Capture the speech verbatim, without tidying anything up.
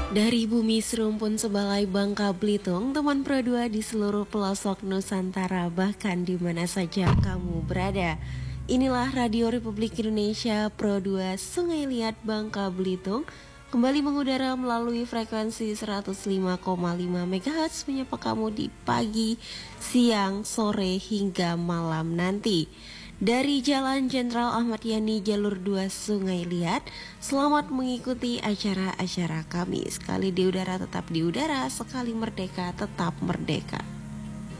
Dari bumi serumpun sebalai Bangka Belitung, teman Pro dua di seluruh pelosok Nusantara, bahkan di mana saja kamu berada. Inilah Radio Republik Indonesia Pro dua Sungai Liat Bangka Belitung, kembali mengudara melalui frekuensi seratus lima koma lima megahertz, menyapa kamu di pagi, siang, sore, hingga malam nanti. Dari Jalan Jenderal Ahmad Yani Jalur dua Sungai Liat, selamat mengikuti acara-acara kami. Sekali di udara tetap di udara, sekali merdeka tetap merdeka.